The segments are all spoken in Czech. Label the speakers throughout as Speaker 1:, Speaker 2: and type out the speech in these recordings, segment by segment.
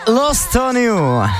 Speaker 1: Lost on You.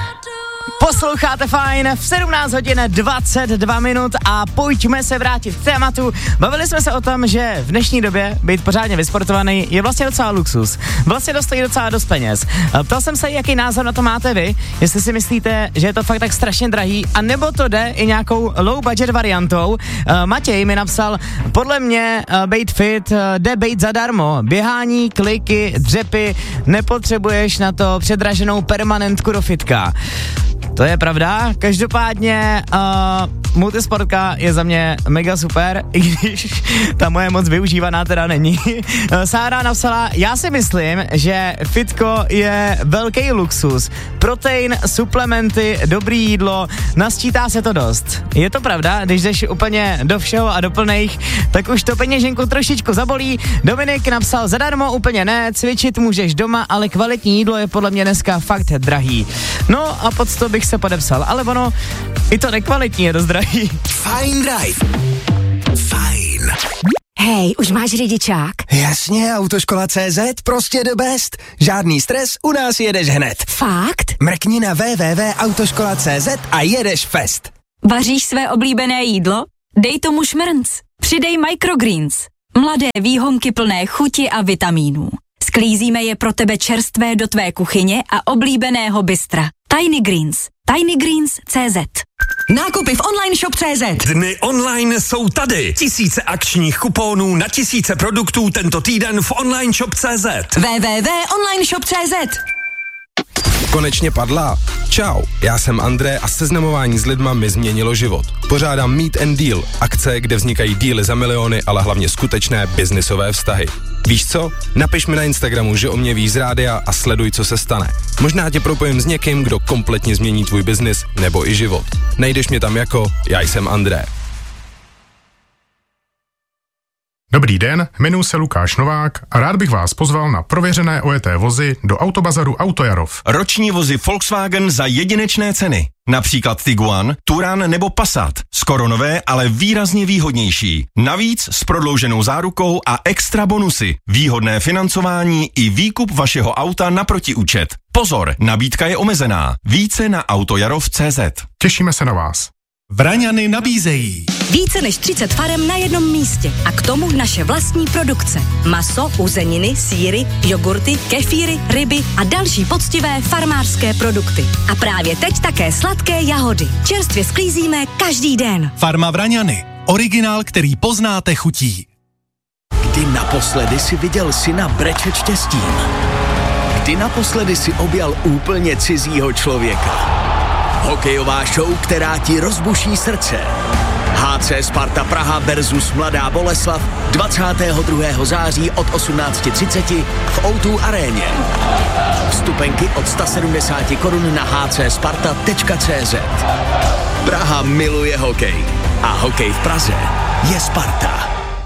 Speaker 1: Posloucháte Fajn v 17 hodin 22 minut a pojďme se vrátit k tématu. Bavili jsme se o tom, že v dnešní době být pořádně vysportovaný je vlastně docela luxus. Vlastně dostojí docela dost peněz. Ptal jsem se, jaký názor na to máte vy, jestli si myslíte, že je to fakt tak strašně drahý, a nebo to jde i nějakou low budget variantou. Matěj mi napsal, podle mě být fit jde být zadarmo. Běhání, kliky, dřepy, nepotřebuješ na to předraženou permanentku do fitka. To je pravda, každopádně multisportka je za mě mega super, i když ta moje moc využívaná teda není. Sára napsala, já si myslím, že fitko je velký luxus. Protein, suplementy, dobrý jídlo, nasčítá se to dost. Je to pravda, když jdeš úplně do všeho a do plných, tak už to peněženku trošičku zabolí. Dominik napsal, zadarmo úplně ne, cvičit můžeš doma, ale kvalitní jídlo je podle mě dneska fakt drahý. No a pod to bych se podepsal, ale ono, i to nekvalitní je dost drahý.
Speaker 2: Fajn Drive. Fajn.
Speaker 3: Hej, už máš řidičák?
Speaker 2: Jasně, Autoškola.cz, prostě the best. Žádný stres, u nás jedeš hned.
Speaker 3: Fakt?
Speaker 2: Mrkni na www.autoškola.cz a jedeš fest.
Speaker 3: Vaříš své oblíbené jídlo? Dej tomu šmrnc. Přidej microgreens. Mladé výhonky plné chuti a vitamínů. Sklízíme je pro tebe čerstvé do tvé kuchyně a oblíbeného bystra. Tiny Greens. tinygreens.cz.
Speaker 4: Nákupy v online shop.cz.
Speaker 5: Dny online jsou tady. Tisíce akčních kuponů na tisíce produktů tento týden v online shop.cz.
Speaker 4: www.onlineshop.cz.
Speaker 6: Konečně padla. Čau, já jsem André a seznamování s lidma mi změnilo život. Pořádám Meet and Deal, akce, kde vznikají díly za miliony, ale hlavně skutečné biznisové vztahy. Víš co? Napiš mi na Instagramu, že o mě víš z rádia a sleduj, co se stane. Možná tě propojím s někým, kdo kompletně změní tvůj biznis nebo i život. Najdeš mě tam jako Já jsem André.
Speaker 7: Dobrý den, jmenuji se Lukáš Novák a rád bych vás pozval na prověřené ojeté vozy do Autobazaru Autojarov.
Speaker 5: Roční vozy Volkswagen za jedinečné ceny. Například Tiguan, Touran nebo Passat. Skoro nové, ale výrazně výhodnější. Navíc s prodlouženou zárukou a extra bonusy. Výhodné financování i výkup vašeho auta na protiúčet. Pozor, nabídka je omezená. Více na autojarov.cz.
Speaker 7: Těšíme se na vás.
Speaker 5: Vraňany nabízejí
Speaker 3: Více než 30 farem na jednom místě a k tomu naše vlastní produkce. Maso, uzeniny, sýry, jogurty, kefíry, ryby a další poctivé farmářské produkty. A právě teď také sladké jahody. Čerstvě sklízíme každý den.
Speaker 5: Farma Vraňany. Originál, který poznáte chutí.
Speaker 2: Kdy naposledy si viděl syna brečet štěstím? Kdy naposledy si objal úplně cizího člověka? Hokejová show, která ti rozbuší srdce. HC Sparta Praha versus Mladá Boleslav 22. září od 18:30 v O2 aréně. Vstupenky od 170 korun na hcsparta.cz. Praha miluje hokej a hokej v Praze je Sparta.